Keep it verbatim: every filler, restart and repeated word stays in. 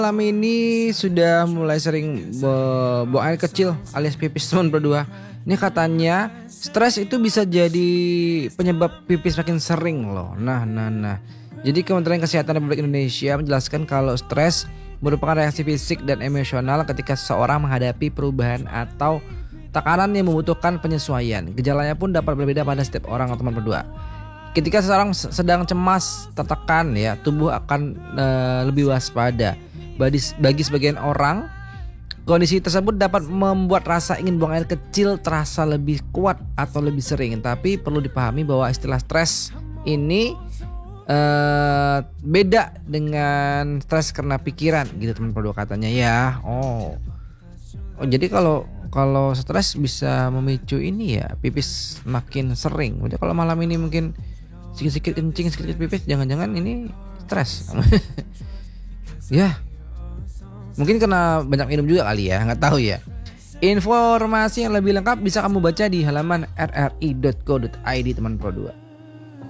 Malam ini sudah mulai sering be- buang air kecil alias pipis teman berdua. Ini katanya stres itu bisa jadi penyebab pipis makin sering loh. Nah, nah, nah. Jadi Kementerian Kesehatan Republik Indonesia menjelaskan kalau stres merupakan reaksi fisik dan emosional ketika seseorang menghadapi perubahan atau tekanan yang membutuhkan penyesuaian. Gejalanya pun dapat berbeda pada setiap orang atau teman berdua. Ketika seseorang sedang cemas, tertekan ya, tubuh akan e, lebih waspada. Bagi, bagi sebagian orang, kondisi tersebut dapat membuat rasa ingin buang air kecil terasa lebih kuat atau lebih sering. Tapi perlu dipahami bahwa istilah stres ini uh, beda dengan stres karena pikiran gitu teman berdua katanya ya. Oh, oh jadi kalau kalau stres bisa memicu ini ya pipis makin sering. Jadi kalau malam ini mungkin sedikit-sedikit kencing, sedikit pipis, jangan-jangan ini stres. Ya. Mungkin karena banyak minum juga kali ya, nggak tahu ya. Informasi yang lebih lengkap bisa kamu baca di halaman r r i dot co dot i d teman pro dua.